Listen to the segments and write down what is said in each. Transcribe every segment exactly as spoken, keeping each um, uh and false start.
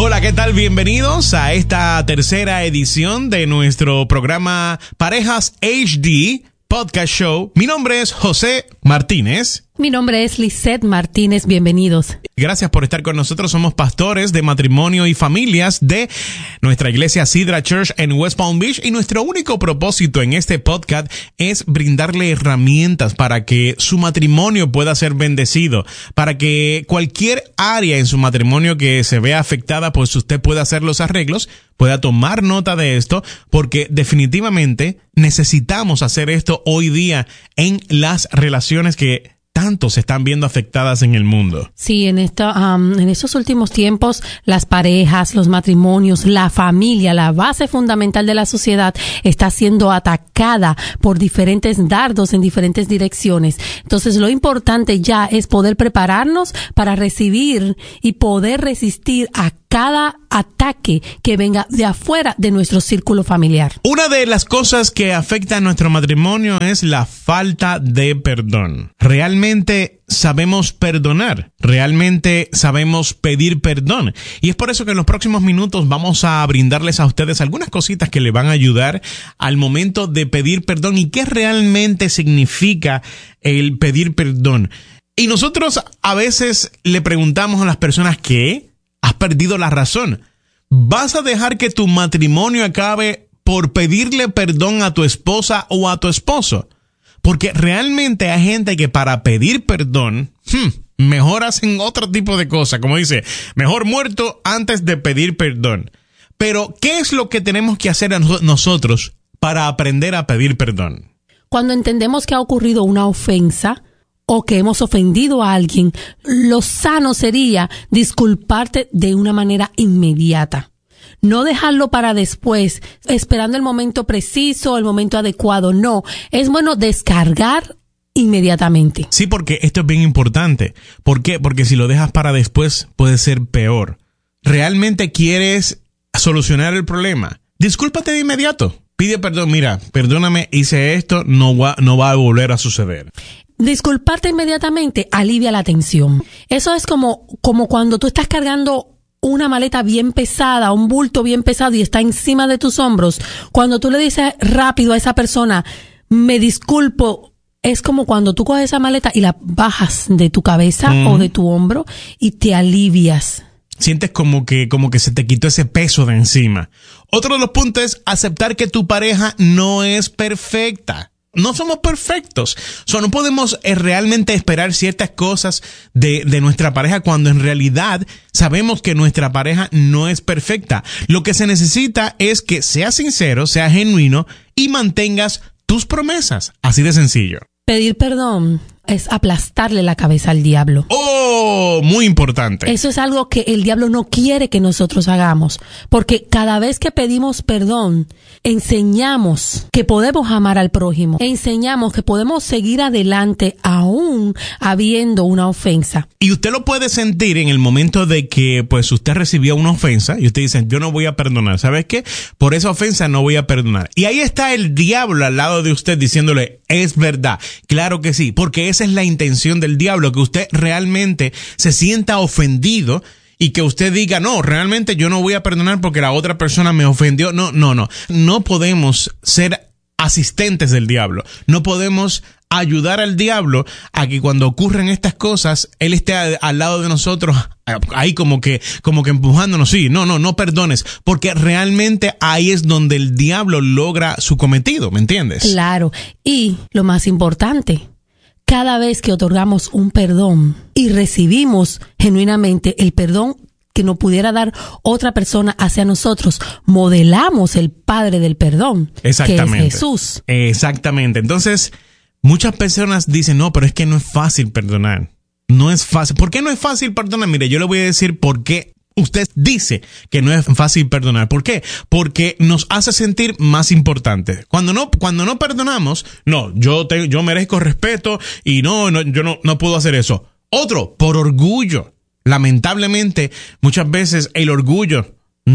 Hola, ¿qué tal? Bienvenidos a esta tercera edición de nuestro programa Parejas H D Podcast Show. Mi nombre es José Martínez. Mi nombre es Lisette Martínez, bienvenidos. Gracias por estar con nosotros. Somos pastores de matrimonio y familias de nuestra iglesia Sidra Church en West Palm Beach, y nuestro único propósito en este podcast es brindarle herramientas para que su matrimonio pueda ser bendecido, para que cualquier área en su matrimonio que se vea afectada, pues usted pueda hacer los arreglos, pueda tomar nota de esto, porque definitivamente necesitamos hacer esto hoy día en las relaciones que tanto se están viendo afectadas en el mundo. Sí, en esta, um, en estos últimos tiempos, las parejas, los matrimonios, la familia, la base fundamental de la sociedad está siendo atacada por diferentes dardos en diferentes direcciones. Entonces, lo importante ya es poder prepararnos para recibir y poder resistir a cada ataque que venga de afuera de nuestro círculo familiar. Una de las cosas que afecta a nuestro matrimonio es la falta de perdón. Realmente sabemos perdonar, realmente sabemos pedir perdón. Y es por eso que en los próximos minutos vamos a brindarles a ustedes algunas cositas que le van a ayudar al momento de pedir perdón y qué realmente significa el pedir perdón. Y nosotros a veces le preguntamos a las personas que has perdido la razón. ¿Vas a dejar que tu matrimonio acabe por pedirle perdón a tu esposa o a tu esposo? Porque realmente hay gente que para pedir perdón, hmm, mejor hacen otro tipo de cosas. Como dice, mejor muerto antes de pedir perdón. Pero, ¿qué es lo que tenemos que hacer nosotros para aprender a pedir perdón? Cuando entendemos que ha ocurrido una ofensa o que hemos ofendido a alguien, lo sano sería disculparte de una manera inmediata. No dejarlo para después, esperando el momento preciso, el momento adecuado. No, es bueno descargar inmediatamente. Sí, porque esto es bien importante. ¿Por qué? Porque si lo dejas para después puede ser peor. ¿Realmente quieres solucionar el problema? Discúlpate de inmediato. Pide perdón. Mira, perdóname, hice esto, no va, no va a volver a suceder. Disculparte inmediatamente alivia la tensión. Eso es como, como cuando tú estás cargando una maleta bien pesada, un bulto bien pesado y está encima de tus hombros. Cuando tú le dices rápido a esa persona, me disculpo, es como cuando tú coges esa maleta y la bajas de tu cabeza mm. o de tu hombro y te alivias. Sientes como que, como que se te quitó ese peso de encima. Otro de los puntos es aceptar que tu pareja no es perfecta. No somos perfectos. O sea, no podemos eh, realmente esperar ciertas cosas de, de nuestra pareja cuando en realidad sabemos que nuestra pareja no es perfecta. Lo que se necesita es que seas sincero, seas genuino y mantengas tus promesas. Así de sencillo. Pedir perdón es aplastarle la cabeza al diablo. ¡Oh! Muy importante. Eso es algo que el diablo no quiere que nosotros hagamos. Porque cada vez que pedimos perdón, enseñamos que podemos amar al prójimo. Enseñamos que podemos seguir adelante aún habiendo una ofensa. Y usted lo puede sentir en el momento de que pues usted recibió una ofensa y usted dice, yo no voy a perdonar. ¿Sabes qué? Por esa ofensa no voy a perdonar. Y ahí está el diablo al lado de usted diciéndole, es verdad. Claro que sí, porque esa es la intención del diablo, que usted realmente se sienta ofendido y que usted diga, no, realmente yo no voy a perdonar porque la otra persona me ofendió. No, no, no. No podemos ser asistentes del diablo. No podemos ayudar al diablo a que cuando ocurren estas cosas, él esté a, al lado de nosotros, ahí como que, como que empujándonos. Sí, no, no, no perdones, porque realmente ahí es donde el diablo logra su cometido, ¿me entiendes? Claro. Y lo más importante, cada vez que otorgamos un perdón y recibimos genuinamente el perdón que nos pudiera dar otra persona hacia nosotros, modelamos el Padre del perdón, exactamente, que es Jesús. Exactamente. Entonces, muchas personas dicen, no, pero es que no es fácil perdonar. No es fácil. ¿Por qué no es fácil perdonar? Mire, yo le voy a decir por qué usted dice que no es fácil perdonar. ¿Por qué? Porque nos hace sentir más importantes. Cuando no, cuando no perdonamos, no, yo te, yo merezco respeto y no, no yo no, no puedo hacer eso. Otro, por orgullo. Lamentablemente, muchas veces el orgullo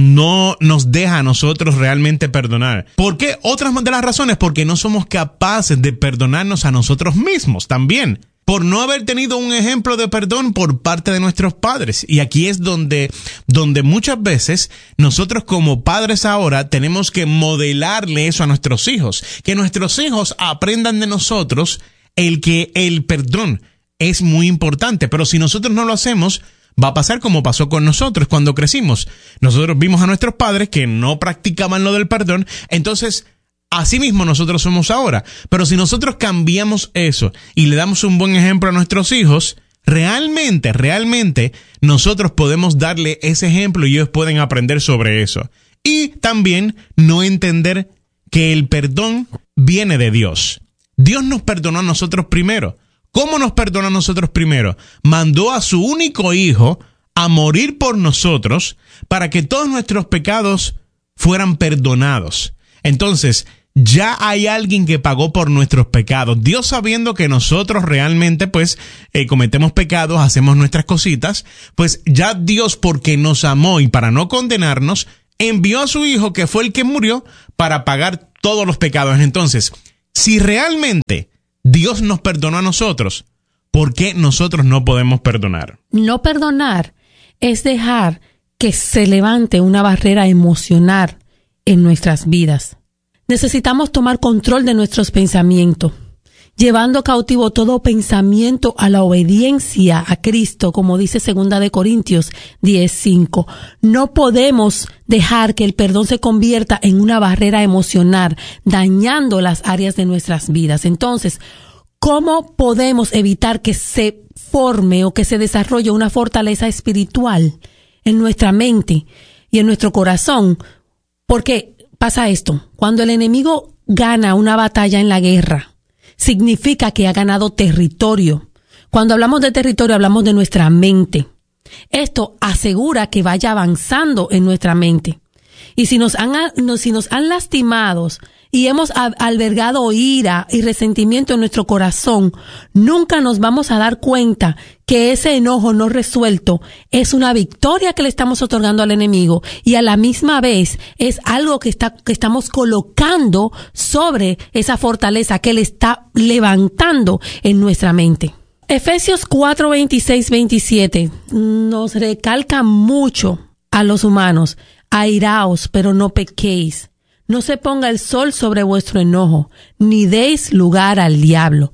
no nos deja a nosotros realmente perdonar. ¿Por qué? Otras de las razones, porque no somos capaces de perdonarnos a nosotros mismos también. por no haber tenido un ejemplo de perdón por parte de nuestros padres. Y aquí es donde, donde muchas veces nosotros como padres ahora tenemos que modelarle eso a nuestros hijos, que nuestros hijos aprendan de nosotros el que el perdón es muy importante, pero si nosotros no lo hacemos, va a pasar como pasó con nosotros cuando crecimos. Nosotros vimos a nuestros padres que no practicaban lo del perdón, entonces así mismo nosotros somos ahora. Pero si nosotros cambiamos eso y le damos un buen ejemplo a nuestros hijos, realmente, realmente nosotros podemos darle ese ejemplo y ellos pueden aprender sobre eso. Y también no entender que el perdón viene de Dios. Dios nos perdonó a nosotros primero. ¿Cómo nos perdonó a nosotros primero? Mandó a su único hijo a morir por nosotros para que todos nuestros pecados fueran perdonados. Entonces, ya hay alguien que pagó por nuestros pecados. Dios, sabiendo que nosotros realmente pues eh, cometemos pecados, hacemos nuestras cositas, pues ya Dios, porque nos amó y para no condenarnos, envió a su hijo, que fue el que murió, para pagar todos los pecados. Entonces, si realmente Dios nos perdonó a nosotros, ¿por qué nosotros no podemos perdonar? No perdonar es dejar que se levante una barrera emocional en nuestras vidas. Necesitamos tomar control de nuestros pensamientos, llevando cautivo todo pensamiento a la obediencia a Cristo, como dice segunda de Corintios diez cinco. No podemos dejar que el perdón se convierta en una barrera emocional, dañando las áreas de nuestras vidas. Entonces, ¿cómo podemos evitar que se forme o que se desarrolle una fortaleza espiritual en nuestra mente y en nuestro corazón? Porque pasa esto: cuando el enemigo gana una batalla en la guerra, significa que ha ganado territorio. Cuando hablamos de territorio, hablamos de nuestra mente. Esto asegura que vaya avanzando en nuestra mente. Y si nos han, si nos han lastimado y hemos albergado ira y resentimiento en nuestro corazón, nunca nos vamos a dar cuenta que ese enojo no resuelto es una victoria que le estamos otorgando al enemigo, y a la misma vez es algo que está, que estamos colocando sobre esa fortaleza que le está levantando en nuestra mente. Efesios cuatro, veintiséis, veintisiete nos recalca mucho a los humanos: airaos, pero no pequéis. No se ponga el sol sobre vuestro enojo, ni deis lugar al diablo.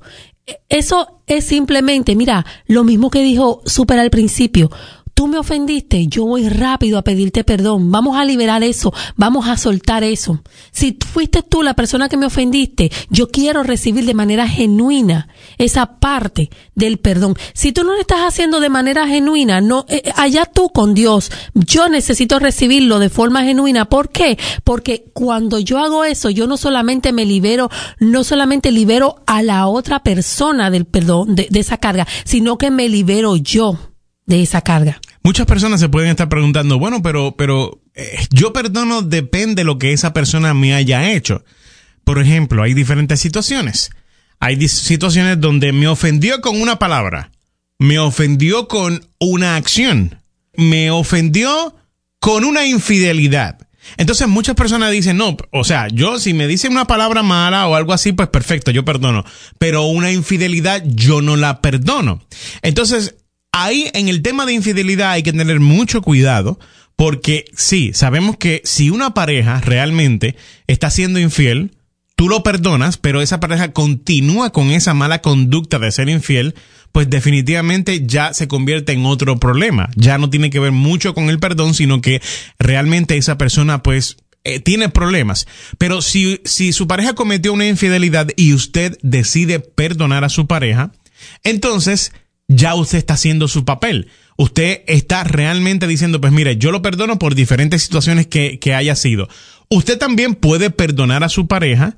Eso es simplemente, mira, lo mismo que dijo Súper al principio. Tú me ofendiste, yo voy rápido a pedirte perdón. Vamos a liberar eso, vamos a soltar eso. Si fuiste tú la persona que me ofendiste, yo quiero recibir de manera genuina esa parte del perdón. Si tú no lo estás haciendo de manera genuina, no, eh, allá tú con Dios. Yo necesito recibirlo de forma genuina. ¿Por qué? Porque cuando yo hago eso, yo no solamente me libero, no solamente libero a la otra persona del perdón, de, de esa carga, sino que me libero yo de esa carga. Muchas personas se pueden estar preguntando, bueno, pero, pero eh, yo perdono depende de lo que esa persona me haya hecho. Por ejemplo, hay diferentes situaciones. Hay dis- situaciones donde me ofendió con una palabra, me ofendió con una acción, me ofendió con una infidelidad. Entonces muchas personas dicen, no, o sea, yo si me dice una palabra mala o algo así, pues perfecto, yo perdono. Pero una infidelidad yo no la perdono. Entonces, ahí en el tema de infidelidad hay que tener mucho cuidado, porque sí, sabemos que si una pareja realmente está siendo infiel, tú lo perdonas, pero esa pareja continúa con esa mala conducta de ser infiel, pues definitivamente ya se convierte en otro problema. Ya no tiene que ver mucho con el perdón, sino que realmente esa persona pues eh, tiene problemas. Pero si, si su pareja cometió una infidelidad y usted decide perdonar a su pareja, entonces ya usted está haciendo su papel. Usted está realmente diciendo, pues mire, yo lo perdono por diferentes situaciones que, que haya sido. Usted también puede perdonar a su pareja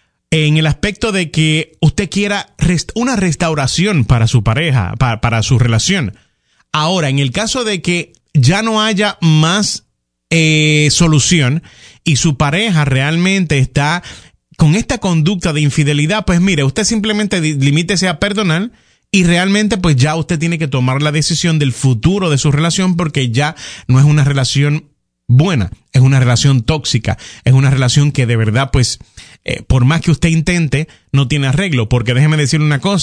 en el aspecto de que usted quiera rest- una restauración para su pareja, para, para su relación. Ahora, en el caso de que ya no haya más eh, solución y su pareja realmente está con esta conducta de infidelidad, pues mire, usted simplemente limítese a perdonar. Y realmente pues ya usted tiene que tomar la decisión del futuro de su relación, porque ya no es una relación buena, es una relación tóxica, es una relación que de verdad pues eh, por más que usted intente no tiene arreglo, porque déjeme decirle una cosa,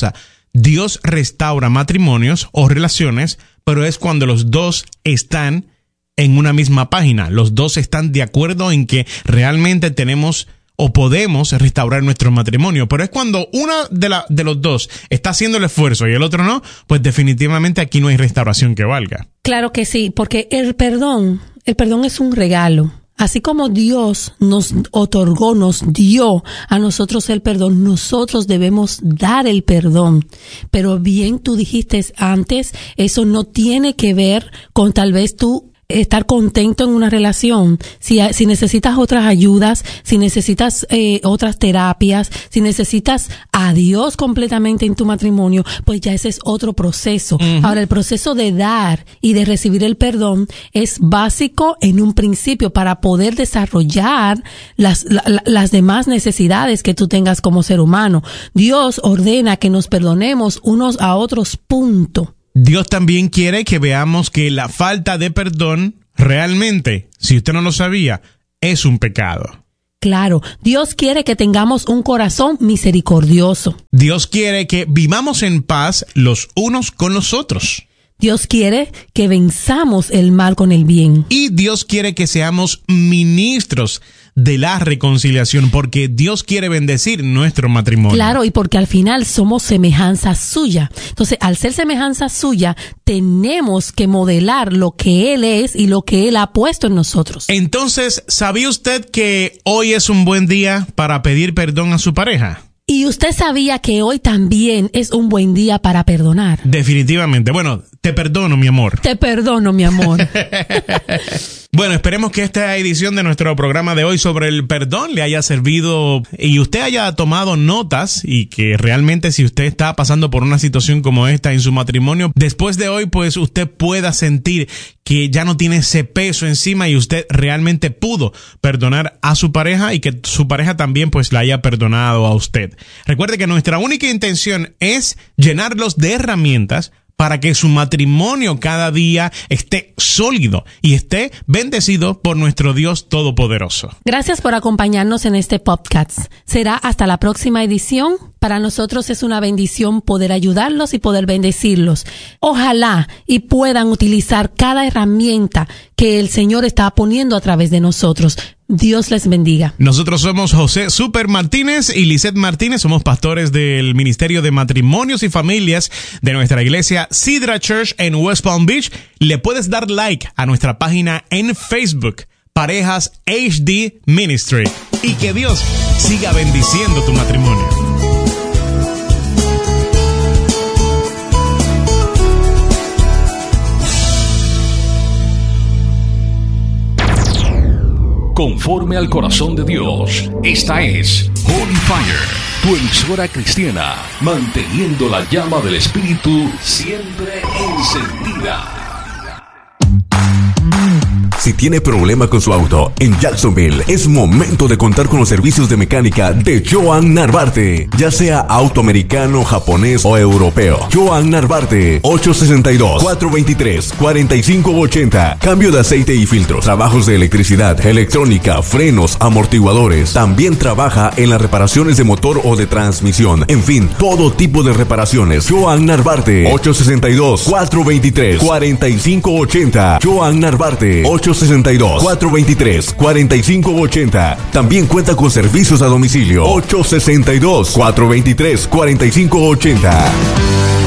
Dios restaura matrimonios o relaciones, pero es cuando los dos están en una misma página. Los dos están de acuerdo en que realmente tenemos o podemos restaurar nuestro matrimonio. Pero es cuando uno de, la, de los dos está haciendo el esfuerzo y el otro no, pues definitivamente aquí no hay restauración que valga. Claro que sí, porque el perdón, el perdón es un regalo. Así como Dios nos otorgó, nos dio a nosotros el perdón, nosotros debemos dar el perdón. Pero bien tú dijiste antes, eso no tiene que ver con tal vez tú estar contento en una relación. Si, si necesitas otras ayudas, si necesitas eh, otras terapias, si necesitas a Dios completamente en tu matrimonio, pues ya ese es otro proceso. Uh-huh. Ahora, el proceso de dar y de recibir el perdón es básico en un principio para poder desarrollar las, la, las demás necesidades que tú tengas como ser humano. Dios ordena que nos perdonemos unos a otros, punto. Dios también quiere que veamos que la falta de perdón realmente, si usted no lo sabía, es un pecado. Claro, Dios quiere que tengamos un corazón misericordioso. Dios quiere que vivamos en paz los unos con los otros. Dios quiere que venzamos el mal con el bien. Y Dios quiere que seamos ministros de la reconciliación, porque Dios quiere bendecir nuestro matrimonio. Claro, y porque al final somos semejanza suya. Entonces, al ser semejanza suya, tenemos que modelar lo que Él es y lo que Él ha puesto en nosotros. Entonces, ¿sabía usted que hoy es un buen día para pedir perdón a su pareja? ¿Y usted sabía que hoy también es un buen día para perdonar? Definitivamente. Bueno, te perdono, mi amor. Te perdono, mi amor. Bueno, esperemos que esta edición de nuestro programa de hoy sobre el perdón le haya servido y usted haya tomado notas, y que realmente si usted está pasando por una situación como esta en su matrimonio, después de hoy pues usted pueda sentir que ya no tiene ese peso encima y usted realmente pudo perdonar a su pareja y que su pareja también pues la haya perdonado a usted. Recuerde que nuestra única intención es llenarlos de herramientas para que su matrimonio cada día esté sólido y esté bendecido por nuestro Dios Todopoderoso. Gracias por acompañarnos en este podcast. Será hasta la próxima edición. Para nosotros es una bendición poder ayudarlos y poder bendecirlos. Ojalá y puedan utilizar cada herramienta que el Señor está poniendo a través de nosotros. Dios les bendiga. Nosotros somos José Super Martínez y Lisette Martínez. Somos pastores del Ministerio de Matrimonios y Familias de nuestra iglesia Sidra Church en West Palm Beach. Le puedes dar like a nuestra página en Facebook, Parejas H D Ministry. Y que Dios siga bendiciendo tu matrimonio. Conforme al corazón de Dios, esta es Holy Fire, tu emisora cristiana, manteniendo la llama del Espíritu siempre encendida. Si tiene problema con su auto en Jacksonville, es momento de contar con los servicios de mecánica de Joan Narvarte, ya sea auto americano, japonés o europeo. Joan Narvarte, ocho sesenta y dos, cuatro veintitrés, cuarenta y cinco ochenta. Cambio de aceite y filtros, trabajos de electricidad, electrónica, frenos, amortiguadores. También trabaja en las reparaciones de motor o de transmisión. En fin, todo tipo de reparaciones. Joan Narvarte, ocho sesenta y dos, cuatro veintitrés, cuarenta y cinco ochenta. Joan Narvarte, ocho sesenta y dos, cuatro veintitrés, cuarenta y cinco ochenta. También cuenta con servicios a domicilio. ocho sesenta y dos, cuatro veintitrés, cuarenta y cinco ochenta.